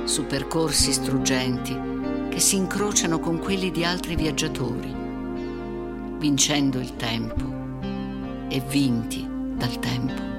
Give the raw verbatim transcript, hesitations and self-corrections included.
su percorsi struggenti che si incrociano con quelli di altri viaggiatori, vincendo il tempo e vinti dal tempo.